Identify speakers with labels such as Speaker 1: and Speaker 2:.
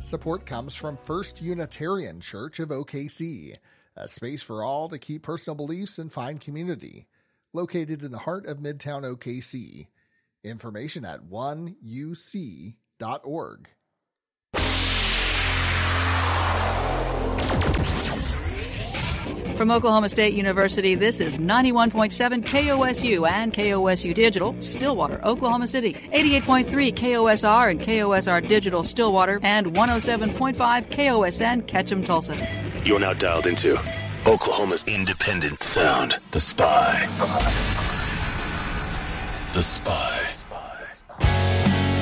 Speaker 1: Support comes from First Unitarian Church of OKC, a space for all to keep personal beliefs and find community. Located in the heart of Midtown OKC. Information at 1uc.org.
Speaker 2: From Oklahoma State University, this is 91.7 KOSU and KOSU Digital, Stillwater, Oklahoma City, 88.3 KOSR and KOSR Digital, Stillwater, and 107.5 KOSN, Ketchum, Tulsa.
Speaker 3: You're now dialed into Oklahoma's independent sound, The Spy. The Spy.